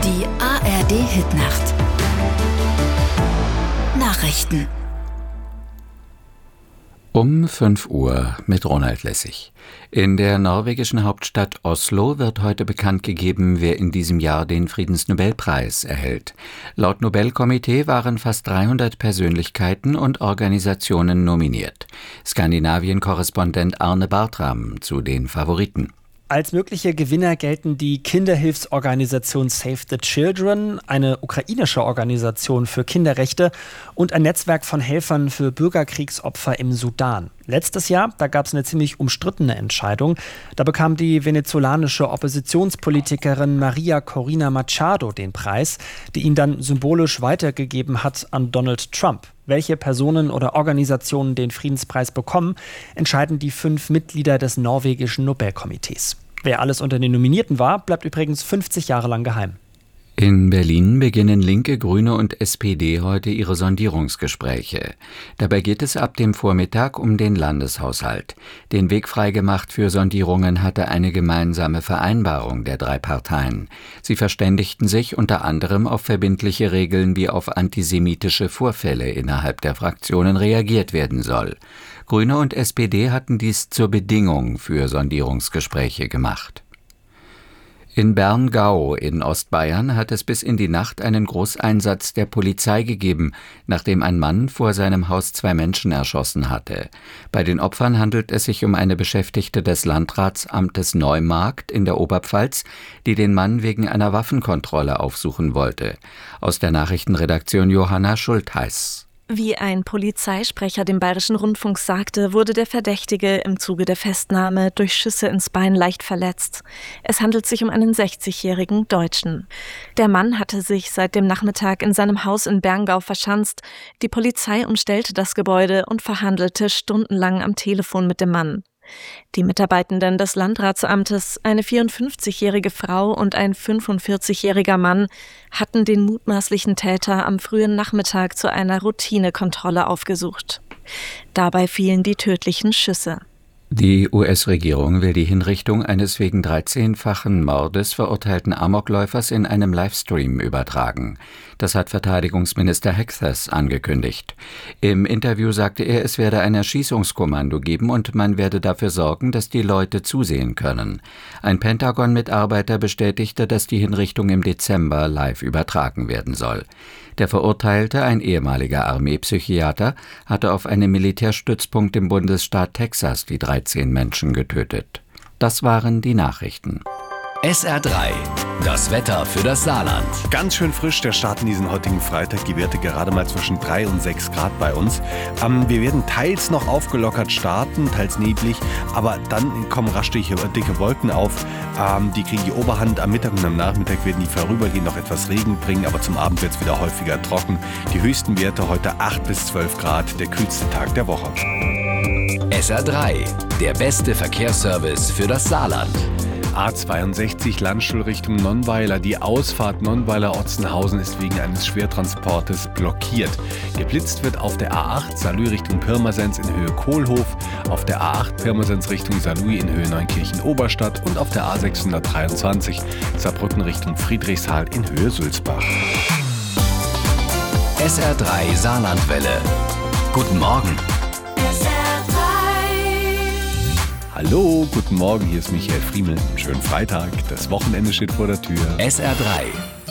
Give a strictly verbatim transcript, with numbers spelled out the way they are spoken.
Die A R D-Hitnacht. Nachrichten. Um fünf Uhr mit Ronald Lessig. In der norwegischen Hauptstadt Oslo wird heute bekannt gegeben, wer in diesem Jahr den Friedensnobelpreis erhält. Laut Nobelkomitee waren fast dreihundert Persönlichkeiten und Organisationen nominiert. Skandinavien-Korrespondent Arne Bartram zu den Favoriten. Als mögliche Gewinner gelten die Kinderhilfsorganisation Save the Children, eine ukrainische Organisation für Kinderrechte und ein Netzwerk von Helfern für Bürgerkriegsopfer im Sudan. Letztes Jahr, da gab es eine ziemlich umstrittene Entscheidung. Da bekam die venezolanische Oppositionspolitikerin Maria Corina Machado den Preis, die ihn dann symbolisch weitergegeben hat an Donald Trump. Welche Personen oder Organisationen den Friedenspreis bekommen, entscheiden die fünf Mitglieder des norwegischen Nobelkomitees. Wer alles unter den Nominierten war, bleibt übrigens fünfzig Jahre lang geheim. In Berlin beginnen Linke, Grüne und S P D heute ihre Sondierungsgespräche. Dabei geht es ab dem Vormittag um den Landeshaushalt. Den Weg freigemacht für Sondierungen hatte eine gemeinsame Vereinbarung der drei Parteien. Sie verständigten sich unter anderem auf verbindliche Regeln, wie auf antisemitische Vorfälle innerhalb der Fraktionen reagiert werden soll. Grüne und S P D hatten dies zur Bedingung für Sondierungsgespräche gemacht. In Bern-Gau in Ostbayern hat es bis in die Nacht einen Großeinsatz der Polizei gegeben, nachdem ein Mann vor seinem Haus zwei Menschen erschossen hatte. Bei den Opfern handelt es sich um eine Beschäftigte des Landratsamtes Neumarkt in der Oberpfalz, die den Mann wegen einer Waffenkontrolle aufsuchen wollte. Aus der Nachrichtenredaktion Johanna Schultheiß. Wie ein Polizeisprecher dem Bayerischen Rundfunk sagte, wurde der Verdächtige im Zuge der Festnahme durch Schüsse ins Bein leicht verletzt. Es handelt sich um einen sechzigjährigen Deutschen. Der Mann hatte sich seit dem Nachmittag in seinem Haus in Bern-Gau verschanzt. Die Polizei umstellte das Gebäude und verhandelte stundenlang am Telefon mit dem Mann. Die Mitarbeitenden des Landratsamtes, eine vierundfünfzigjährige Frau und ein fünfundvierzigjähriger Mann, hatten den mutmaßlichen Täter am frühen Nachmittag zu einer Routinekontrolle aufgesucht. Dabei fielen die tödlichen Schüsse. Die U S-Regierung will die Hinrichtung eines wegen dreizehnfachen Mordes verurteilten Amokläufers in einem Livestream übertragen. Das hat Verteidigungsminister Hexas angekündigt. Im Interview sagte er, es werde ein Erschießungskommando geben und man werde dafür sorgen, dass die Leute zusehen können. Ein Pentagon-Mitarbeiter bestätigte, dass die Hinrichtung im Dezember live übertragen werden soll. Der Verurteilte, ein ehemaliger Armeepsychiater, hatte auf einem Militärstützpunkt im Bundesstaat Texas die dreizehn Menschen getötet. Das waren die Nachrichten. S R drei, das Wetter für das Saarland. Ganz schön frisch der Start in diesen heutigen Freitag. Die Werte gerade mal zwischen drei und sechs Grad bei uns. Ähm, wir werden teils noch aufgelockert starten, teils neblig, aber dann kommen rasch dicke, dicke Wolken auf. Ähm, die kriegen die Oberhand. Am Mittag und am Nachmittag werden die vorübergehend noch etwas Regen bringen, aber zum Abend wird es wieder häufiger trocken. Die höchsten Werte heute acht bis zwölf Grad, der kühlste Tag der Woche. S R drei, der beste Verkehrsservice für das Saarland. A zweiundsechzig Landstuhl Richtung Nonnweiler. Die Ausfahrt Nonnweiler-Otzenhausen ist wegen eines Schwertransportes blockiert. Geblitzt wird auf der A acht Saarlouis Richtung Pirmasens in Höhe Kohlhof, auf der A acht Pirmasens Richtung Saarlouis in Höhe Neunkirchen-Oberstadt und auf der A sechshundertdreiundzwanzig Saarbrücken Richtung Friedrichshall in Höhe Sulzbach. S R drei Saarlandwelle. Guten Morgen. Hallo, guten Morgen, hier ist Michael Friemel. Schönen Freitag, das Wochenende steht vor der Tür. S R drei